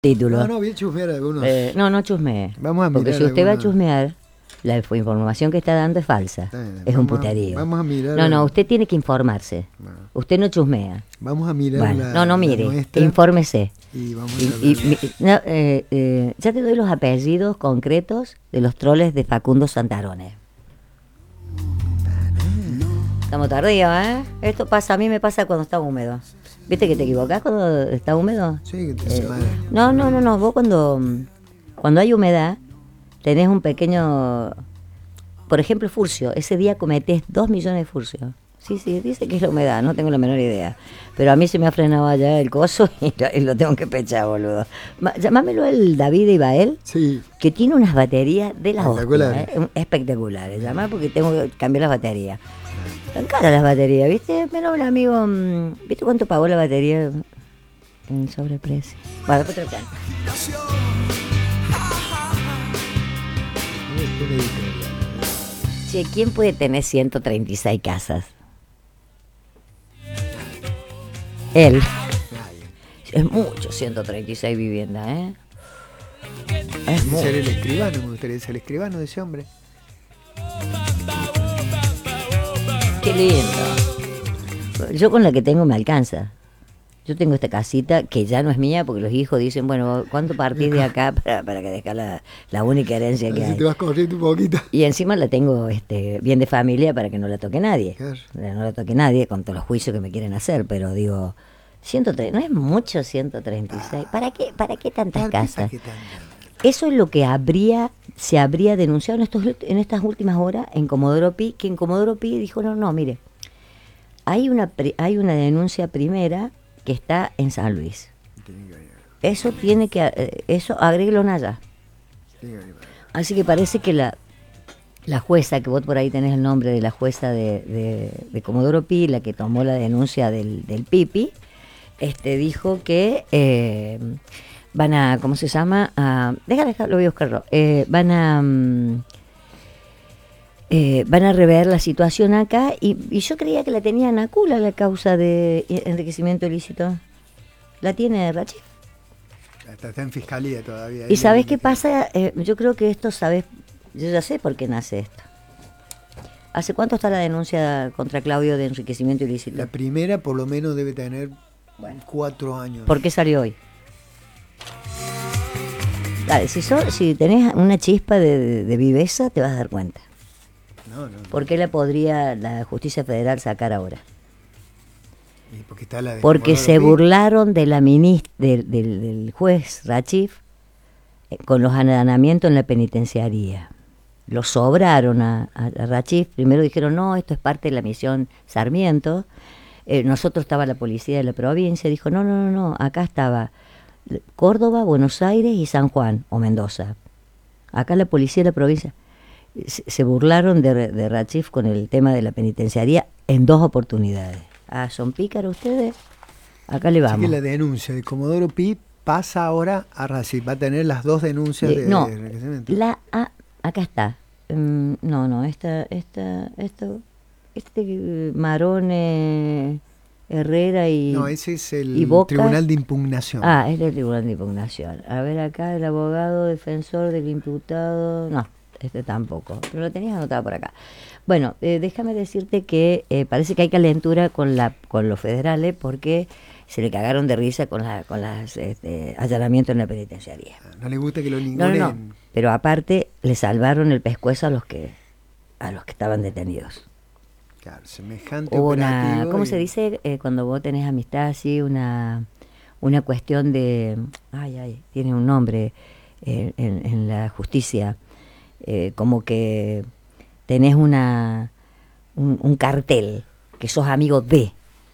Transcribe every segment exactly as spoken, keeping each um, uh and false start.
título. No, no, voy a chusmear algunos. Eh, no, no chusmee. Vamos a mirar Porque si usted algunos. va a chusmear, la información que está dando es falsa. Eh, es un vamos a- puterío. vamos a mirar No, no, el- usted tiene que informarse. No. Usted no chusmea. Vamos a mirar Bueno, la, no, no la mire, nuestra infórmese. y vamos Y, a y- ver. mi- no, eh, eh, ya te doy los apellidos concretos de los troles de Facundo Santarone. Estamos tardíos, ¿eh? Esto pasa, a mí me pasa cuando está húmedo. ¿Viste que te equivocás cuando está húmedo? Sí, que te Eh, se va- no, no, no, no. Vos cuando, cuando hay humedad, tenés un pequeño... Por ejemplo, furcio. Ese día cometés dos millones de furcios. Sí, sí, dice que es la humedad, no tengo la menor idea. Pero a mí se me ha frenado allá el coso y lo, y lo tengo que pechar, boludo. Ma- Llamámelo el David Ibael, Sí, que tiene unas baterías de las Espectaculares. hostias, ¿eh? Espectaculares. Llamá porque tengo que cambiar las baterías. Están caras las baterías, ¿viste? Pero un amigo, mm, ¿viste cuánto pagó la batería en sobreprecio? Bueno, después te lo cuento. es una editorial. Che, ¿quién puede tener ciento treinta y seis casas? Él. Ay, Es mucho, ciento treinta y seis viviendas, ¿eh? Es ser mucho. el escribano, me gustaría ser el escribano de ese hombre. Qué lindo. Yo con la que tengo me alcanza. Yo tengo esta casita que ya no es mía porque los hijos dicen, bueno, ¿cuánto partís de acá para, para que dejar la, la única herencia que Así hay? te vas corriendo un poquito. Y encima la tengo este, bien de familia para que no la toque nadie. Claro. No la toque nadie con todos los juicios que me quieren hacer, pero digo, ciento treinta, no es mucho ciento treinta y seis. ¿Para qué, para qué tantas ¿Para qué- casas? para qué tanta? Eso es lo que habría, se habría denunciado en, estos, en estas últimas horas en Comodoro Pi, que en Comodoro Pi dijo, no, no, mire, hay una, pri- hay una denuncia primera que está en San Luis. Tiene que venir, Eso tiene que, eh, eso agréguelo allá. tiene que venir. Así que parece que la, la jueza, que vos por ahí tenés el nombre de la jueza de, de, de Comodoro Pi, la que tomó la denuncia del, del Pipi, este, dijo que eh, van a, ¿cómo se llama? A, deja, deja, lo voy a buscarlo. Eh, van a... mm, eh, van a rever la situación acá y, y yo creía que la tenían a cula la causa de enriquecimiento ilícito. ¿La tiene Rachid? Está, está en fiscalía todavía. ¿Y sabes qué pasa? Eh, yo creo que esto, ¿sabes? Yo ya sé por qué nace esto. ¿Hace cuánto está la denuncia contra Claudio de enriquecimiento ilícito? La primera por lo menos debe tener Bueno. cuatro años. ¿Por qué salió hoy? Dale, si, so- si tenés una chispa de, de- de viveza, te vas a dar cuenta. No, no, no. ¿Por qué la podría la justicia federal sacar ahora? Y porque está la de Porque Comodoro se Pi. burlaron de la minis- del, del- del juez Rachif eh, con los allanamientos en la penitenciaría. Lo sobraron a, a, a Rachif. Primero dijeron, no, esto es parte de la misión Sarmiento. Eh, nosotros estaba la policía de la provincia. Dijo, no, no, no, no, acá estaba Córdoba, Buenos Aires y San Juan o Mendoza. Acá la policía de la provincia. Se, se burlaron de, de Rachif con el tema de la penitenciaría en dos oportunidades. Ah, ¿son pícaros ustedes? Acá le Así vamos. que la denuncia de Comodoro Pi pasa ahora a Racing. Va a tener las dos denuncias Eh, de, no, de enriquecimiento. la A, acá está. Mm, no, no, esta, esta, esto, este eh, Marone, Herrera y... No, ese es el y Boca. Tribunal de Impugnación. Ah, es el Tribunal de Impugnación. A ver acá, el abogado defensor del imputado... No, este tampoco, pero lo tenías anotado por acá. Bueno, eh, déjame decirte que eh, parece que hay calentura con la con los federales porque se le cagaron de risa con la con las este, allanamientos en la penitenciaría. No le gusta que lo No, ninguneen. no, no. Pero aparte le salvaron el pescuezo a los que a los que estaban detenidos. Claro, semejante Hubo una, operativo ¿cómo y- se dice eh, cuando vos tenés amistad así? Una una cuestión de, ay, ay, tiene un nombre eh, en, en la justicia, eh, como que tenés una un, un cartel que sos amigo de,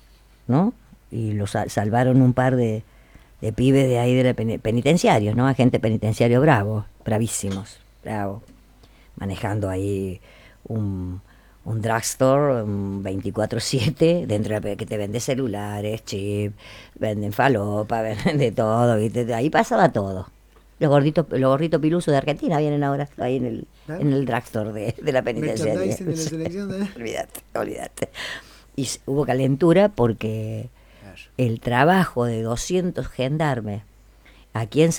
¿no? Y los sal- salvaron un par de, de pibes de ahí de la pen- penitenciarios, ¿no? Agente penitenciario bravo, bravísimos, bravo, manejando ahí un, un drugstore un veinticuatro siete, dentro de la, que te vende celulares, chip, venden falopa, venden de todo, ¿viste? Ahí pasaba todo. Los gorditos, los gorditos pilusos de Argentina vienen ahora ahí en el, ¿Ah? en el drugstore de, de la penitenciaria. Merchandising de la selección de- Olvídate, olvídate. Y s- hubo calentura porque Claro. el trabajo de doscientos gendarmes aquí en